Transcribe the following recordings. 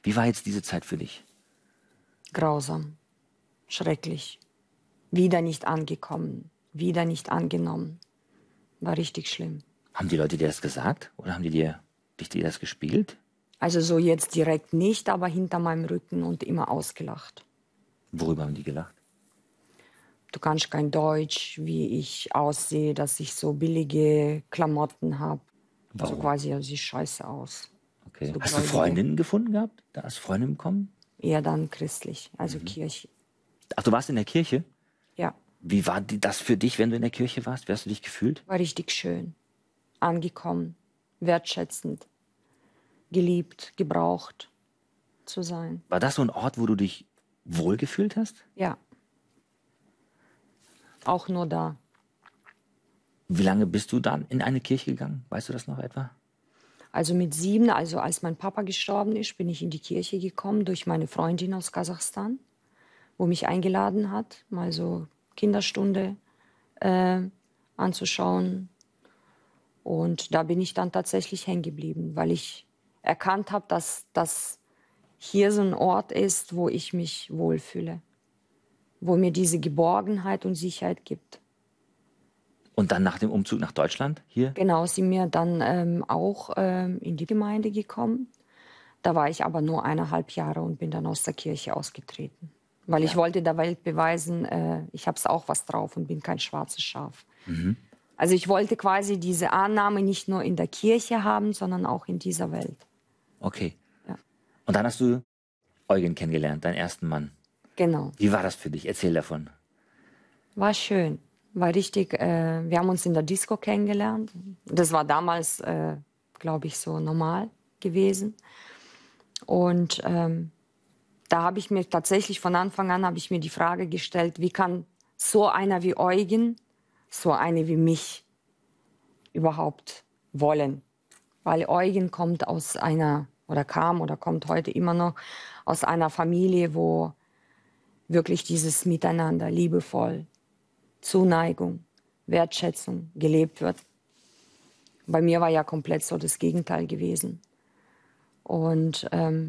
Wie war jetzt diese Zeit für dich? Grausam, schrecklich. Wieder nicht angekommen, wieder nicht angenommen. War richtig schlimm. Haben die Leute dir das gesagt oder haben die dir das gespiegelt? Also so jetzt direkt nicht, aber hinter meinem Rücken und immer ausgelacht. Worüber haben die gelacht? Du kannst kein Deutsch, wie ich aussehe, dass ich so billige Klamotten habe. So Warum? quasi, ja, sieht scheiße aus. Okay. So Hast du Gläubige. Freundinnen gefunden gehabt? Da hast Freundinnen bekommen? Eher dann christlich, also Kirche. Ach, du warst in der Kirche? Ja, Wie war das für dich, wenn du in der Kirche warst? Wie hast du dich gefühlt? war richtig schön. Angekommen, wertschätzend, geliebt, gebraucht zu sein. War das so ein Ort, wo du dich wohlgefühlt hast? Ja, auch nur da. Wie lange bist du dann in eine Kirche gegangen? Weißt du das noch etwa? Also mit 7, also als mein Papa gestorben ist, bin ich in die Kirche gekommen durch meine Freundin aus Kasachstan, wo mich eingeladen hat, mal so Kinderstunde anzuschauen. Und da bin ich dann tatsächlich hängen geblieben, weil ich erkannt habe, dass das hier so ein Ort ist, wo ich mich wohlfühle, wo mir diese Geborgenheit und Sicherheit gibt. Und dann nach dem Umzug nach Deutschland hier? Genau, sind wir dann auch in die Gemeinde gekommen. Da war ich aber nur 1,5 Jahre und bin dann aus der Kirche ausgetreten. Weil ich wollte der Welt beweisen, ich habe es auch was drauf und bin kein schwarzes Schaf. Also ich wollte quasi diese Annahme nicht nur in der Kirche haben, sondern auch in dieser Welt. Okay. Ja. Und dann hast du Eugen kennengelernt, deinen ersten Mann. Genau. Wie war das für dich? Erzähl davon. War schön. War richtig, wir haben uns in der Disco kennengelernt. Das war damals, glaube ich, so normal gewesen. Und da habe ich mir tatsächlich von Anfang an habe ich mir die Frage gestellt, wie kann so einer wie Eugen, so eine wie mich überhaupt wollen? Weil Eugen kommt aus einer, oder kam oder kommt heute immer noch aus einer Familie, wo wirklich dieses Miteinander, liebevoll, Zuneigung, Wertschätzung gelebt wird. Bei mir war ja komplett so das Gegenteil gewesen. Und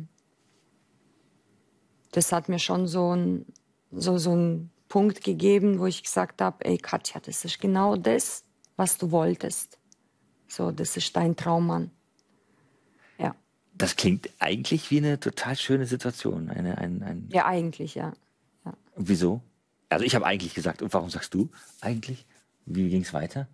das hat mir schon so einen Punkt gegeben, wo ich gesagt habe, ey Katja, das ist genau das, was du wolltest. So, das ist dein Traummann. Ja. Das klingt eigentlich wie eine total schöne Situation. Ja, eigentlich, ja. Wieso? Also ich habe eigentlich gesagt, und warum sagst du eigentlich? Wie ging es weiter?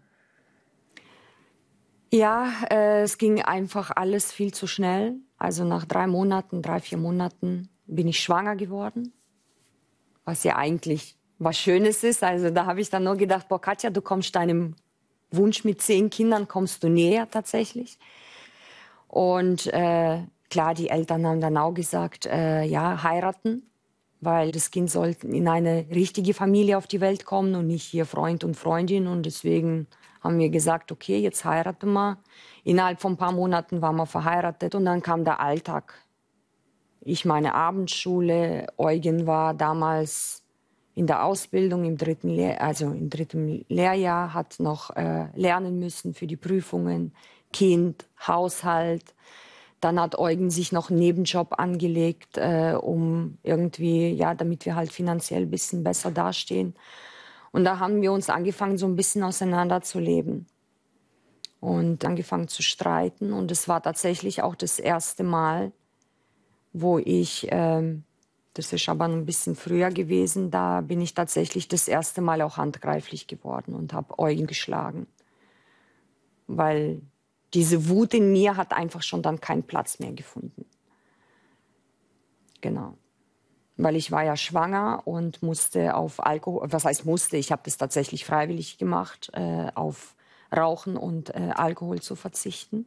Ja, es ging einfach alles viel zu schnell. Also nach 3 Monaten, 3, 4 Monaten bin ich schwanger geworden. Was ja eigentlich was Schönes ist. Also da habe ich dann nur gedacht, boah, Katja, du kommst deinem Wunsch mit 10 Kindern, kommst du näher tatsächlich. Und klar, die Eltern haben dann auch gesagt, ja, heiraten, weil das Kind sollte in eine richtige Familie auf die Welt kommen und nicht hier Freund und Freundin. Und deswegen haben wir gesagt, okay, jetzt heiraten wir. Innerhalb von ein paar Monaten waren wir verheiratet und dann kam der Alltag. Ich meine Abendschule, Eugen war damals in der Ausbildung im dritten Lehrjahr, hat noch lernen müssen für die Prüfungen, Kind, Haushalt. Dann hat Eugen sich noch einen Nebenjob angelegt, um irgendwie, ja, damit wir halt finanziell ein bisschen besser dastehen. Und da haben wir uns angefangen, so ein bisschen auseinanderzuleben und angefangen zu streiten. Und es war tatsächlich auch das erste Mal, wo ich, das ist aber ein bisschen früher gewesen, da bin ich tatsächlich das erste Mal auch handgreiflich geworden und habe Eugen geschlagen. Weil diese Wut in mir hat einfach schon dann keinen Platz mehr gefunden. Genau. Weil ich war ja schwanger und musste auf Alkohol, was heißt musste, ich habe das tatsächlich freiwillig gemacht, auf Rauchen und Alkohol zu verzichten.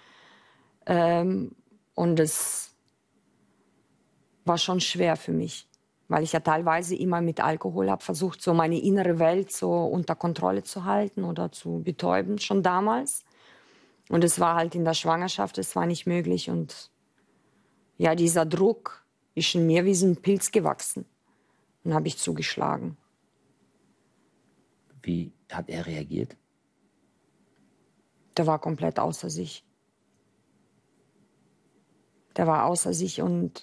Und es war schon schwer für mich, weil ich ja teilweise immer mit Alkohol habe versucht, so meine innere Welt so unter Kontrolle zu halten oder zu betäuben, schon damals. Und es war halt in der Schwangerschaft, es war nicht möglich. Und ja, dieser Druck ist in mir wie so ein Pilz gewachsen. Und habe ich zugeschlagen. Wie hat er reagiert? Der war komplett außer sich. Der war außer sich und